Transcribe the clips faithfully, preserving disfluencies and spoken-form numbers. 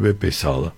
vuelve pesada,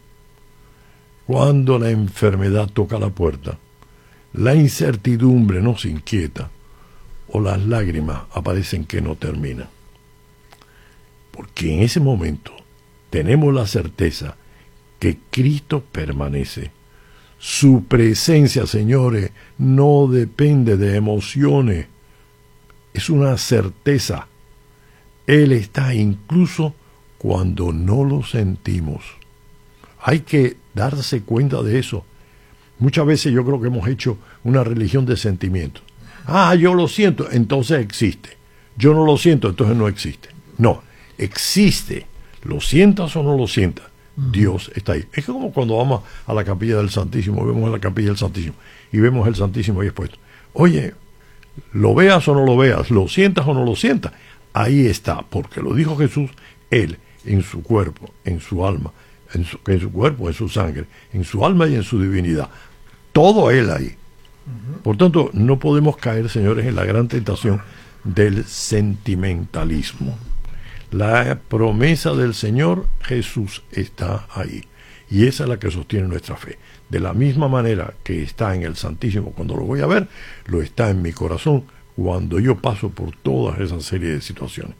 cuando la enfermedad toca la puerta, la incertidumbre nos inquieta o las lágrimas aparecen que no terminan. Porque en ese momento tenemos la certeza que Cristo permanece. Su presencia, señores, no depende de emociones. Es una certeza. Él está incluso cuando no lo sentimos. Hay que darse cuenta de eso. Muchas veces yo creo que hemos hecho una religión de sentimientos. Ah, yo lo siento, entonces existe. Yo no lo siento, entonces no existe. No, existe. Lo sientas o no lo sientas, Dios está ahí. Es como cuando vamos a la capilla del Santísimo, vemos la capilla del Santísimo y vemos el Santísimo ahí expuesto. Oye, lo veas o no lo veas, lo sientas o no lo sientas, ahí está, porque lo dijo Jesús, Él en su cuerpo, en su alma, en su, en su cuerpo, en su sangre, en su alma y en su divinidad. Todo Él ahí. Por tanto, no podemos caer, señores, en la gran tentación del sentimentalismo. La promesa del Señor Jesús está ahí. Y esa es la que sostiene nuestra fe. De la misma manera que está en el Santísimo cuando lo voy a ver, lo está en mi corazón cuando yo paso por toda esa serie de situaciones.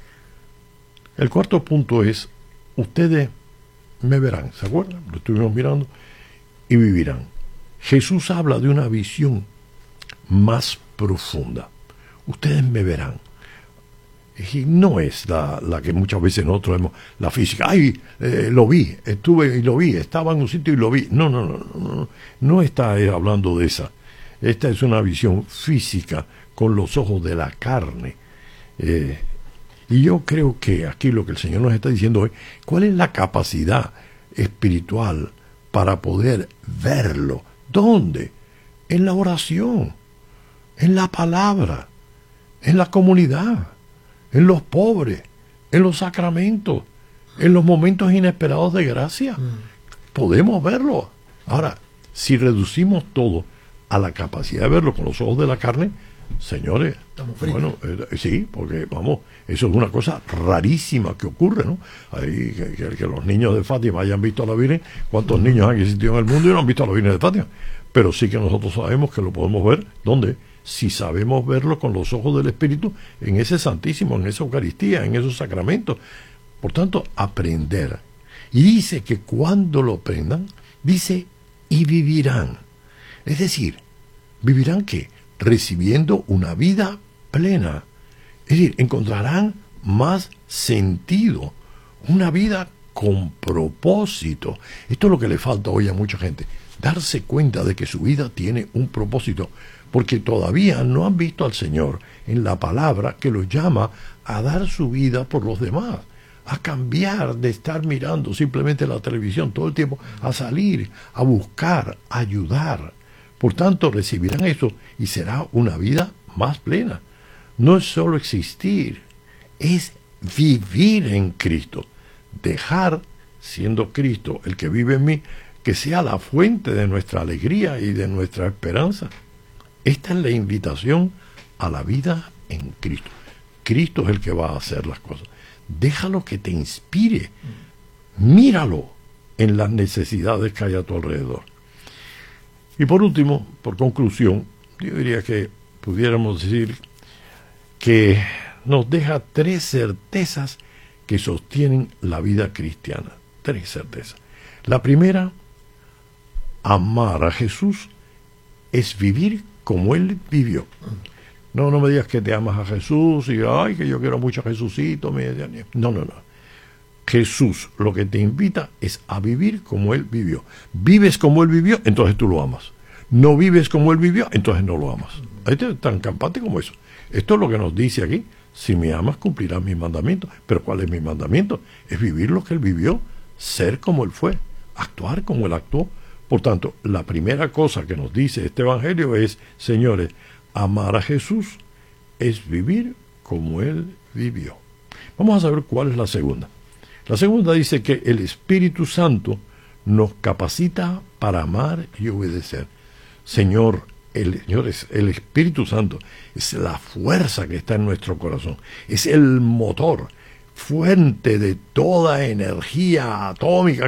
El cuarto punto es, ustedes me verán, ¿se acuerdan? Lo estuvimos mirando, y vivirán. Jesús habla de una visión más profunda. Ustedes me verán. Y no es la, la que muchas veces nosotros vemos, la física. ¡Ay, eh, lo vi! Estuve y lo vi, estaba en un sitio y lo vi. No, no, no, no, no, no está hablando de esa. Esta es una visión física con los ojos de la carne. Eh, y yo creo que aquí lo que el Señor nos está diciendo es, ¿cuál es la capacidad espiritual para poder verlo? ¿Dónde? En la oración, en la palabra, en la comunidad, en los pobres, en los sacramentos, en los momentos inesperados de gracia. Mm. Podemos verlo. Ahora, si reducimos todo a la capacidad de verlo con los ojos de la carne, señores, bueno, eh, sí, porque vamos, eso es una cosa rarísima que ocurre, ¿no? Ahí, que, que, que los niños de Fátima hayan visto a la Virgen. ¿Cuántos mm. niños han existido en el mundo y no han visto a la Virgen de Fátima? Pero sí que nosotros sabemos que lo podemos ver. ¿Dónde? Si sabemos verlo con los ojos del Espíritu en ese Santísimo, en esa Eucaristía, en esos sacramentos. Por tanto, aprender. Y dice que cuando lo aprendan, dice, y vivirán. Es decir, ¿vivirán qué? Recibiendo una vida plena. Es decir, encontrarán más sentido, una vida con propósito. Esto es lo que le falta hoy a mucha gente, darse cuenta de que su vida tiene un propósito, porque todavía no han visto al Señor en la palabra que los llama a dar su vida por los demás, a cambiar de estar mirando simplemente la televisión todo el tiempo, a salir, a buscar, a ayudar. Por tanto, recibirán eso y será una vida más plena. No es solo existir, es vivir en Cristo. Dejar, siendo Cristo el que vive en mí, que sea la fuente de nuestra alegría y de nuestra esperanza. Esta es la invitación a la vida en Cristo. Cristo es el que va a hacer las cosas. Déjalo que te inspire. Míralo en las necesidades que hay a tu alrededor. Y por último, por conclusión, yo diría que pudiéramos decir que nos deja tres certezas que sostienen la vida cristiana. Tres certezas. La primera, amar a Jesús es vivir como Él vivió. No, no me digas que te amas a Jesús y ay, que yo quiero mucho a Jesucito. No, no, no. Jesús lo que te invita es a vivir como Él vivió. Vives como Él vivió, entonces tú lo amas. No vives como Él vivió, entonces no lo amas. Esto es tan campante como eso. Esto es lo que nos dice aquí. Si me amas, cumplirás mis mandamientos. Pero ¿cuál es mi mandamiento? Es vivir lo que Él vivió, ser como Él fue, actuar como Él actuó. Por tanto, la primera cosa que nos dice este Evangelio es, señores, amar a Jesús es vivir como Él vivió. Vamos a saber cuál es la segunda. La segunda dice que el Espíritu Santo nos capacita para amar y obedecer. Señor, el, señores, el Espíritu Santo es la fuerza que está en nuestro corazón. Es el motor, fuente de toda energía atómica